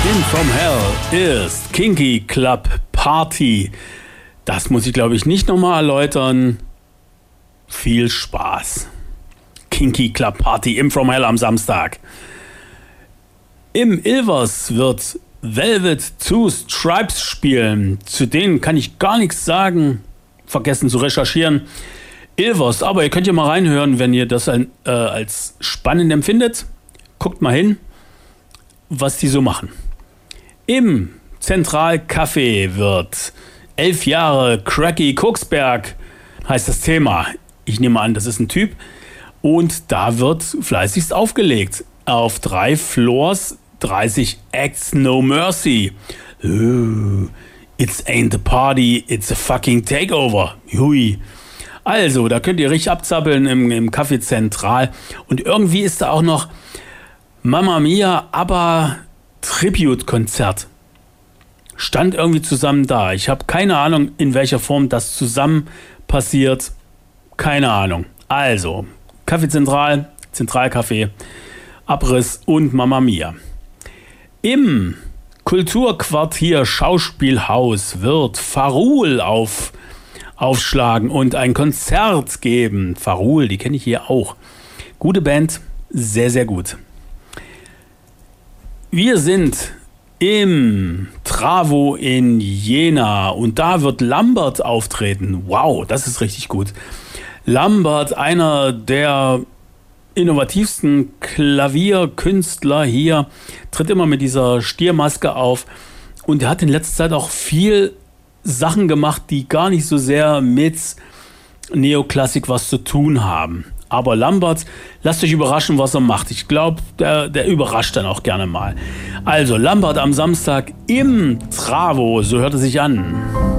In From Hell ist Kinky Club Party. Das muss ich, glaube ich, nicht nochmal erläutern. Viel Spaß. Kinky Club Party im From Hell am Samstag. Im Ilvers wird Velvet Two Stripes spielen. Zu denen kann ich gar nichts sagen. Vergessen zu recherchieren. Ilvers, aber ihr könnt ja mal reinhören, wenn ihr das als spannend empfindet. Guckt mal hin, was die so machen. Im Zentralcafé wird 11 Jahre Cracky Koksberg, heißt das Thema. Ich nehme an, das ist ein Typ. Und da wird fleißigst aufgelegt. Auf 3 Floors, 30 Acts, no mercy. It's ain't a party, it's a fucking takeover. Hui. Also, da könnt ihr richtig abzappeln im Café Zentral. Und irgendwie ist da auch noch Mamma Mia, aber Tribute-Konzert. Stand irgendwie zusammen da. Ich habe keine Ahnung, in welcher Form das zusammen passiert. Keine Ahnung. Also, Café Zentral, Zentralcafé, Abriss und Mamma Mia. Im Kulturquartier Schauspielhaus wird Farul aufschlagen und ein Konzert geben. Farul, die kenne ich hier auch. Gute Band, sehr, sehr gut. Wir sind im Travo in Jena und da wird Lambert auftreten. Wow, das ist richtig gut. Lambert, einer der innovativsten Klavierkünstler hier, tritt immer mit dieser Stiermaske auf und er hat in letzter Zeit auch viel Sachen gemacht, die gar nicht so sehr mit Neoklassik was zu tun haben. Aber Lambert, lasst euch überraschen, was er macht. Ich glaube, der überrascht dann auch gerne mal. Also Lambert am Samstag im Travo, so hört es sich an.